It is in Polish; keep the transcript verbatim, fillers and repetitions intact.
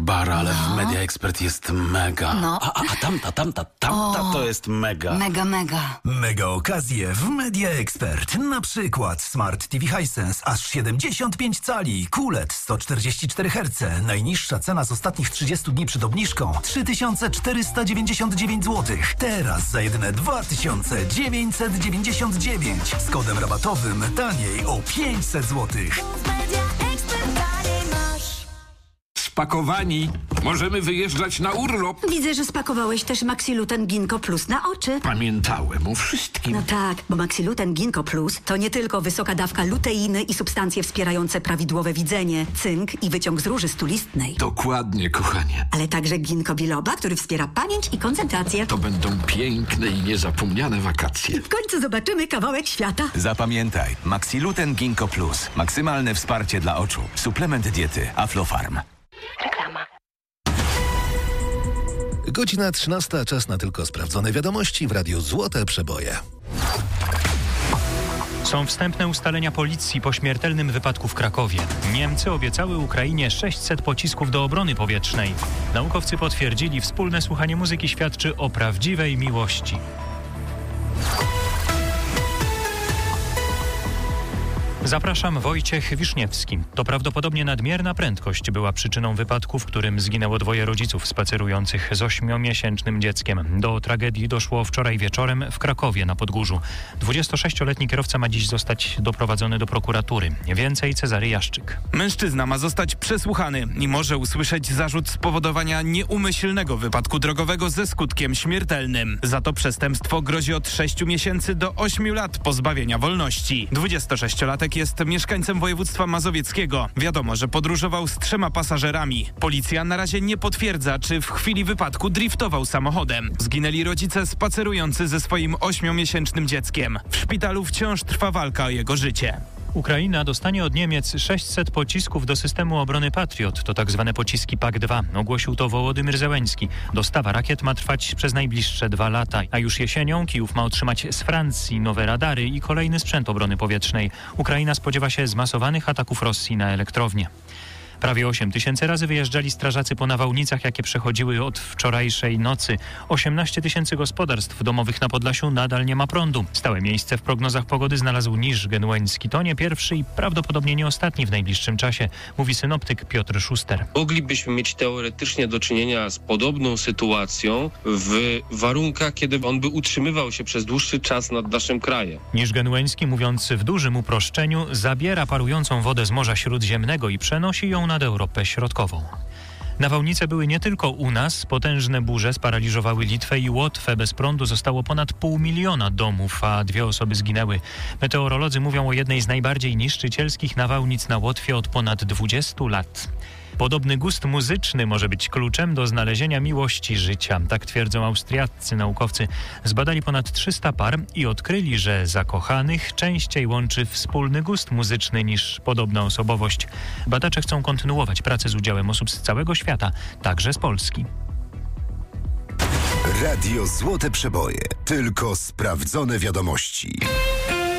bar, ale w Media Expert jest mega. No. A, a, a tamta, tamta, tamta O, to jest mega. Mega, mega. Mega okazje w Media Expert. Na przykład Smart T V Hisense aż siedemdziesiąt pięć cali, Q L E D sto czterdzieści cztery herce. Najniższa cena z ostatnich trzydziestu dni przed obniżką trzy tysiące czterysta dziewięćdziesiąt dziewięć złotych. Teraz za jedyne dwa tysiące dziewięćset dziewięćdziesiąt dziewięć. Z kodem rabatowym taniej o pięćset złotych. Spakowani. Możemy wyjeżdżać na urlop. Widzę, że spakowałeś też Maxiluten Ginkgo Plus na oczy. Pamiętałem o wszystkim. No tak, bo Maxiluten Ginkgo Plus to nie tylko wysoka dawka luteiny i substancje wspierające prawidłowe widzenie, cynk i wyciąg z róży stulistnej. Dokładnie, kochanie. Ale także ginkgo biloba, który wspiera pamięć i koncentrację. To będą piękne i niezapomniane wakacje. W końcu zobaczymy kawałek świata. Zapamiętaj, Maxiluten Ginkgo Plus. Maksymalne wsparcie dla oczu. Suplement diety Aflofarm. Reklama. Godzina trzynasta, czas na tylko sprawdzone wiadomości w Radiu Złote Przeboje. Są wstępne ustalenia policji po śmiertelnym wypadku w Krakowie. Niemcy obiecały Ukrainie sześćset pocisków do obrony powietrznej. Naukowcy potwierdzili, wspólne słuchanie muzyki świadczy o prawdziwej miłości. Zapraszam, Wojciech Wiszniewski. To prawdopodobnie nadmierna prędkość była przyczyną wypadku, w którym zginęło dwoje rodziców spacerujących z ośmiomiesięcznym dzieckiem. Do tragedii doszło wczoraj wieczorem w Krakowie na Podgórzu. dwudziestosześcioletni kierowca ma dziś zostać doprowadzony do prokuratury. Więcej Cezary Jaszczyk. Mężczyzna ma zostać przesłuchany i może usłyszeć zarzut spowodowania nieumyślnego wypadku drogowego ze skutkiem śmiertelnym. Za to przestępstwo grozi od sześciu miesięcy do ośmiu lat pozbawienia wolności. dwudziestosześciolatek jest mieszkańcem województwa mazowieckiego. Wiadomo, że podróżował z trzema pasażerami. Policja na razie nie potwierdza, czy w chwili wypadku driftował samochodem. Zginęli rodzice spacerujący ze swoim ośmiomiesięcznym dzieckiem. W szpitalu wciąż trwa walka o jego życie. Ukraina dostanie od Niemiec sześćset pocisków do systemu obrony Patriot. To tak zwane pociski P A K dwa. Ogłosił to Wołodymyr Zełenski. Dostawa rakiet ma trwać przez najbliższe dwa lata. A już jesienią Kijów ma otrzymać z Francji nowe radary i kolejny sprzęt obrony powietrznej. Ukraina spodziewa się zmasowanych ataków Rosji na elektrownie. Prawie osiem tysięcy razy wyjeżdżali strażacy po nawałnicach, jakie przechodziły od wczorajszej nocy. osiemnaście tysięcy gospodarstw domowych na Podlasiu nadal nie ma prądu. Stałe miejsce w prognozach pogody znalazł Niż Genueński. To nie pierwszy i prawdopodobnie nie ostatni w najbliższym czasie, mówi synoptyk Piotr Szuster. Moglibyśmy mieć teoretycznie do czynienia z podobną sytuacją w warunkach, kiedy on by utrzymywał się przez dłuższy czas nad naszym krajem. Niż Genueński, mówiąc w dużym uproszczeniu, zabiera parującą wodę z Morza Śródziemnego i przenosi ją nad Europę Środkową. Nawałnice były nie tylko u nas. Potężne burze sparaliżowały Litwę i Łotwę. Bez prądu zostało ponad pół miliona domów, a dwie osoby zginęły. Meteorolodzy mówią o jednej z najbardziej niszczycielskich nawałnic na Łotwie od ponad dwudziestu lat. Podobny gust muzyczny może być kluczem do znalezienia miłości życia. Tak twierdzą austriaccy naukowcy. Zbadali ponad trzysta par i odkryli, że zakochanych częściej łączy wspólny gust muzyczny niż podobna osobowość. Badacze chcą kontynuować pracę z udziałem osób z całego świata, także z Polski. Radio Złote Przeboje. Tylko sprawdzone wiadomości.